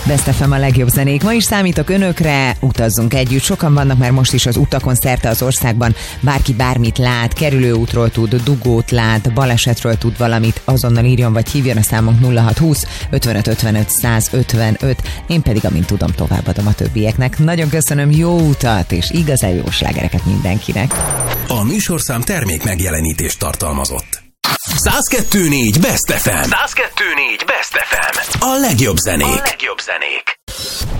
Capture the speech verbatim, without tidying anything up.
Best ef em a legjobb zenék. Ma is számítok önökre, utazzunk együtt. Sokan vannak már most is az utakon szerte az országban. Bárki bármit lát, kerülőútról tud, dugót lát, balesetről tud valamit, azonnal írjon vagy hívjon a számunk nulla hat húsz ötvenöt ötvenöt száz ötvenöt. Én pedig, amint tudom, továbbadom a többieknek. Nagyon köszönöm, jó utat, és igazán jó slágereket mindenkinek. A műsorszám termék megjelenítést tartalmazott. száz kettő négy Best ef em. száz kettő négy Best ef em. A legjobb zenék. A legjobb zenék.